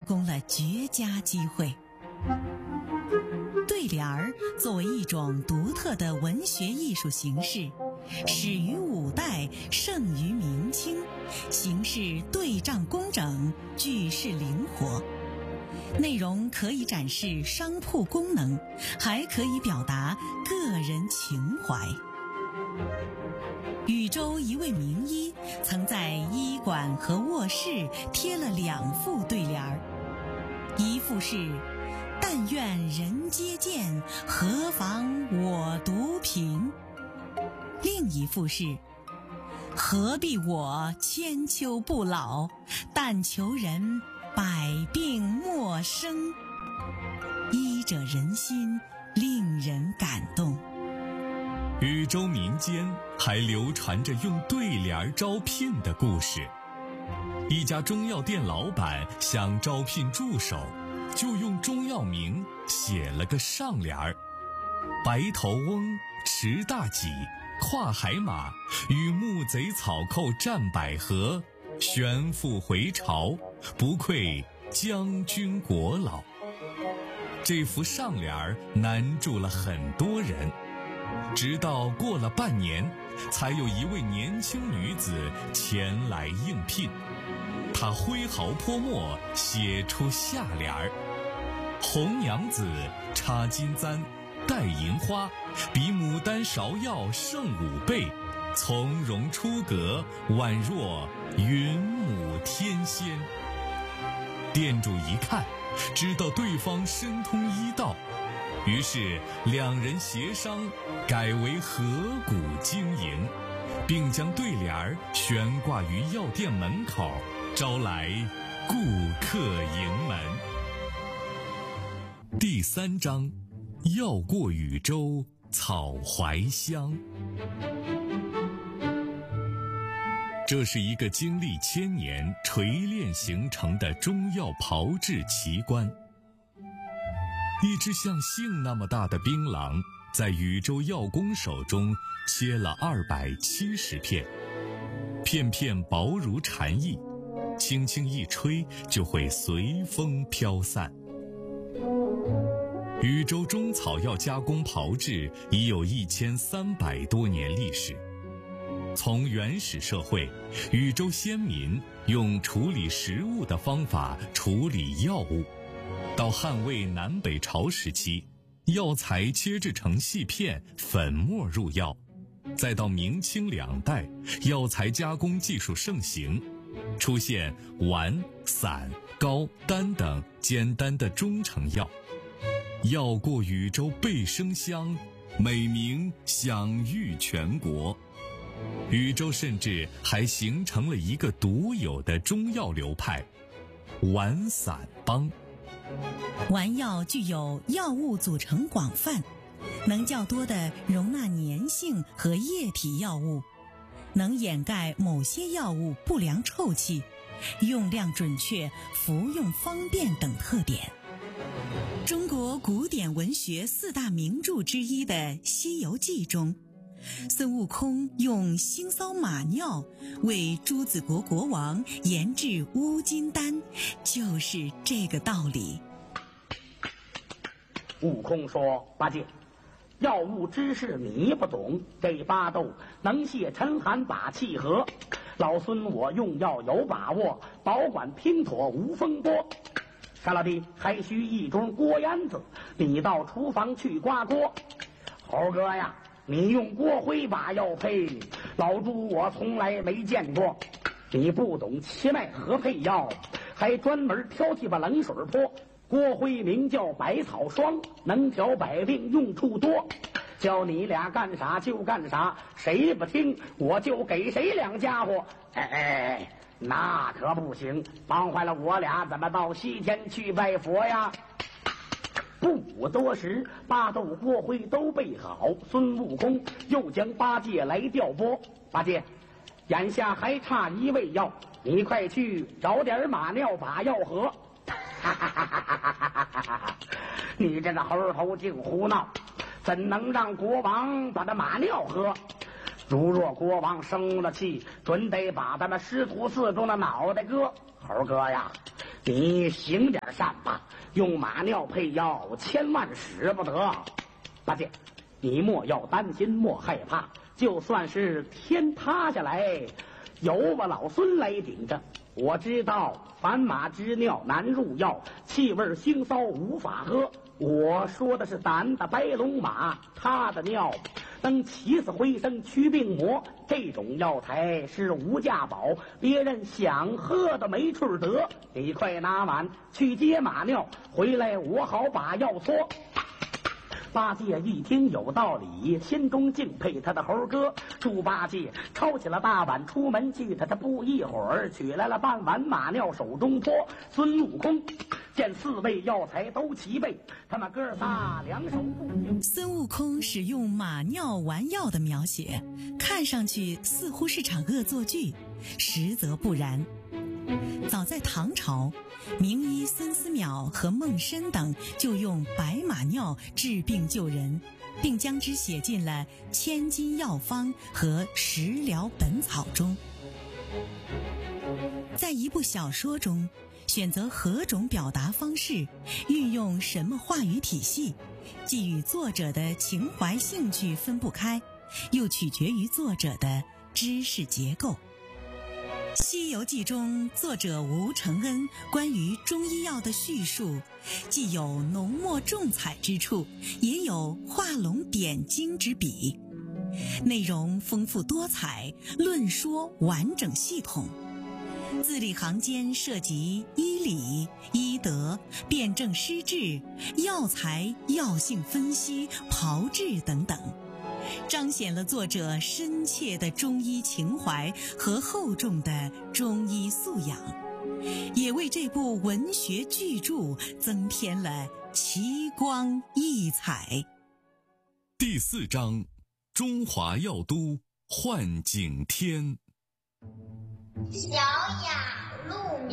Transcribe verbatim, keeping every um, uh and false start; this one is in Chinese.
供了绝佳机会。对联儿作为一种独特的文学艺术形式，始于五代，盛于明清，形式对仗工整，句式灵活，内容可以展示商铺功能，还可以表达个人情怀。禹州一位名医曾在医馆和卧室贴了两副对联儿，一副是但愿人皆见，何妨我独贫，另一副是何必我千秋不老，但求人百病莫生。医者仁心，令人感动。 禹州民间还流传着用对联招聘的故事。一家中药店老板想招聘助手，就用中药名写了个上联儿：白头翁，持大戟，跨海马，与木贼草寇战百合，旋复回朝，不愧将军国老。这幅上联儿难住了很多人，直到过了半年，才有一位年轻女子前来应聘。她挥毫泼墨，写出下联儿：红娘子，插金簪，戴银花，比牡丹芍药胜五倍，从容出阁，宛若云母天仙。店主一看，知道对方深通医道，于是两人协商改为合股经营，并将对联儿悬挂于药店门口，招来顾客盈门。第三章，药过禹州草怀香。这是一个经历千年锤炼形成的中药炮制奇观。一只像杏那么大的槟榔，在禹州药工手中切了二百七十片，片片薄如蝉翼，轻轻一吹就会随风飘散。禹州中草药加工炮制已有一千三百多年历史。从原始社会，禹州先民用处理食物的方法处理药物，到汉魏南北朝时期，药材切制成细片，粉末入药，再到明清两代，药材加工技术盛行，出现丸、散、膏、丹等简单的中成药。药过禹州倍生香，美名享誉全国。禹州甚至还形成了一个独有的中药流派——丸散帮。 丸药具有药物组成广泛，能较多地容纳粘性和液体药物，能掩盖某些药物不良臭气，用量准确，服用方便等特点。中国古典文学四大名著之一的《西游记》中，孙悟空用腥臊马尿为朱子国国王研制乌金丹，就是这个道理。 悟空说：八戒，药物知识你不懂，这巴豆能泄沉寒把气和，老孙我用药有把握，保管拼妥无风波。沙老弟，还需一盅锅烟子，你到厨房去刮锅。猴哥呀，你用锅灰把药配，老猪我从来没见过。你不懂奇脉合配药，还专门挑剔把冷水泼。锅灰名叫百草霜，能调百病，用处多。叫你俩干啥就干啥，谁不听我就给谁两家伙。哎哎，那可不行，忙坏了我俩怎么到西天去拜佛呀？不多时，八斗锅灰都备好，孙悟空又将八戒来调拨。八戒，眼下还差一味药，你快去找点马尿把药合。哈哈哈哈哈哈！你这个猴头净胡闹，怎能让国王把这马尿喝？如若国王生了气，准得把咱们师徒四中的脑袋割。猴哥呀， 你行点善吧，用马尿配药，千万使不得。八戒，你莫要担心，莫害怕，就算是天塌下来，有我老孙来顶着。我知道凡马之尿难入药，气味腥骚无法喝。我说的是胆的白龙马，它的尿能起死回生，驱病魔。这种药材是无价宝，别人想喝的没处得。你快拿碗去接马尿回来，我好把药搓。八戒一听有道理，心中敬佩他的猴哥。猪八戒抄起了大碗出门去，他他不一会儿取来了半碗马尿手中泼。孙悟空见四味药材都齐备，他们哥仨两手不停。 孙悟空使用马尿丸药的描写，看上去似乎是场恶作剧，实则不然。早在唐朝，名医孙思邈和孟参等就用白马尿治病救人，并将之写进了《千金药方》和《食疗本草》中。在一部小说中，选择何种表达方式，运用什么话语体系，既与作者的情怀兴趣分不开，又取决于作者的知识结构。《西游记》中，作者吴承恩关于中医药的叙述，既有浓墨重彩之处，也有画龙点睛之笔，内容丰富多彩，论说完整系统，字里行间涉及医理、医德、辨证施治、药材、药性分析、炮制等等，彰显了作者深切的中医情怀和厚重的中医素养，也为这部文学巨著增添了奇光异彩。 第四章，中华药都换景天。 小雅鹿鸣。